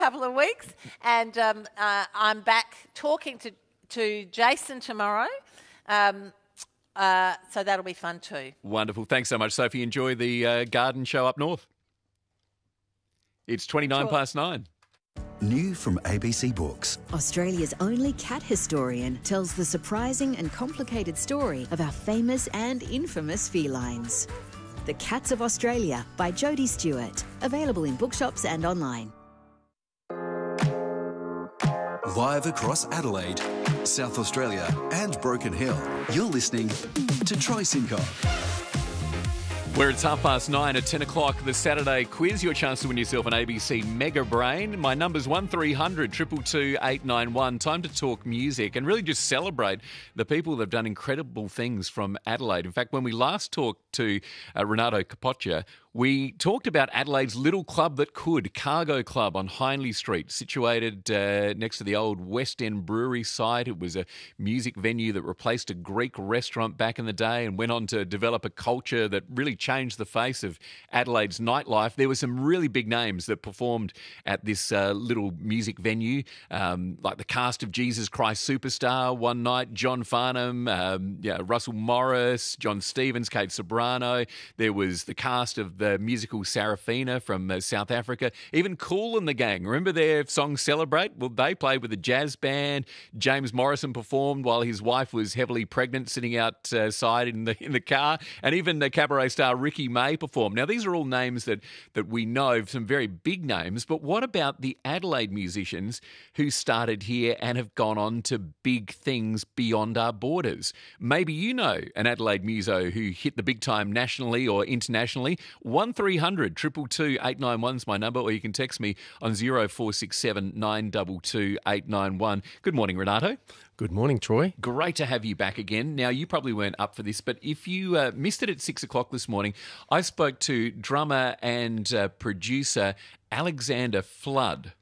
couple of weeks, and I'm back talking to Jason tomorrow. So that'll be fun too. Wonderful. Thanks so much, Sophie. Enjoy the garden show up north. It's 29 past 9. New from ABC Books. Australia's only cat historian tells the surprising and complicated story of our famous and infamous felines. The Cats of Australia by Jodie Stewart. Available in bookshops and online. Live across Adelaide, South Australia and Broken Hill. You're listening to Troy Sincock. Where it's 9:30 at 10 o'clock, the Saturday quiz. Your chance to win yourself an ABC Mega Brain. My number's 1300 222 891. Time to talk music and really just celebrate the people that have done incredible things from Adelaide. In fact, when we last talked to Renato Capoccia, we talked about Adelaide's little club that could, Cargo Club on Hindley Street, situated next to the old West End Brewery site. It was a music venue that replaced a Greek restaurant back in the day and went on to develop a culture that really changed the face of Adelaide's nightlife. There were some really big names that performed at this little music venue, like the cast of Jesus Christ Superstar one night, John Farnham, Russell Morris, John Stevens, Kate Sobrano. There was the cast of the musical Sarafina from South Africa. Even Kool and the Gang. Remember their song Celebrate? Well, they played with a jazz band. James Morrison performed while his wife was heavily pregnant, sitting outside in the car. And even the cabaret star Ricky May performed. Now, these are all names that we know, some very big names. But what about the Adelaide musicians who started here and have gone on to big things beyond our borders? Maybe you know an Adelaide muso who hit the big time nationally or internationally. 1300 222 891 is my number, or you can text me on 0467 922 891. Good morning, Renato. Good morning, Troy. Great to have you back again. Now, you probably weren't up for this, but if you missed it at 6 o'clock this morning, I spoke to drummer and producer Alexander Flood.